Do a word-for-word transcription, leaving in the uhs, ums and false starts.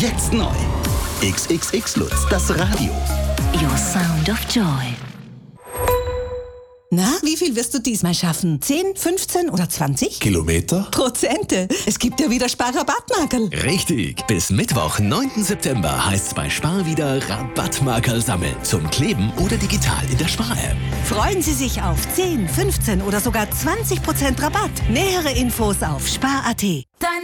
Jetzt neu. X X X Lutz, das Radio. Your Sound of Joy. Na, wie viel wirst du diesmal schaffen? zehn, fünfzehn oder zwanzig? Kilometer? Prozente. Es gibt ja wieder Spar-Rabattmarkerl. Richtig. Bis Mittwoch, neunten September heißt's bei Spar wieder Rabattmarkerl sammeln. Zum Kleben oder digital in der Spar-App. Freuen Sie sich auf zehn, fünfzehn oder sogar zwanzig Prozent Rabatt. Nähere Infos auf spar punkt at.